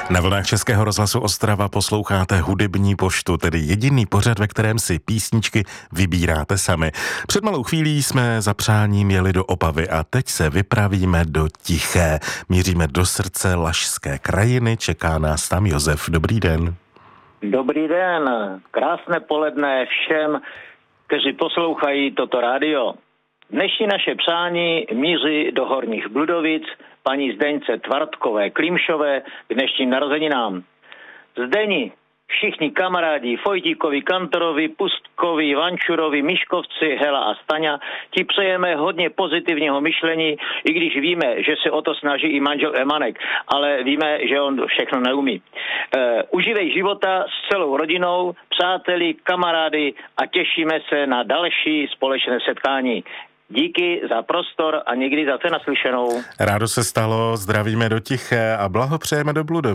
Na vlnách Českého rozhlasu Ostrava posloucháte Hudební poštu, tedy jediný pořad, ve kterém si písničky vybíráte sami. Před malou chvílí jsme za přáním jeli do Opavy a teď se vypravíme do Tiché. Míříme do srdce Lašské krajiny, čeká nás tam Josef. Dobrý den. Dobrý den, krásné poledne všem, kteří poslouchají toto rádio. Dnešní naše přání míří do Horních Bludovic, paní Zdeňce Tvartkové Klimšové k dnešním narozeninám. Zdeni, všichni kamarádi Fojtíkovi, Kantorovi, Pustkovi, Vančurovi, Miškovci, Hela a Staňa, ti přejeme hodně pozitivního myšlení, i když víme, že se o to snaží i manžel Emanek, ale víme, že on všechno neumí. Užívej života s celou rodinou, přáteli, kamarády a těšíme se na další společné setkání. Díky za prostor a někdy zase naslyšenou. Rádo se stalo, zdravíme do Tiché a blahopřejeme do Bludovic.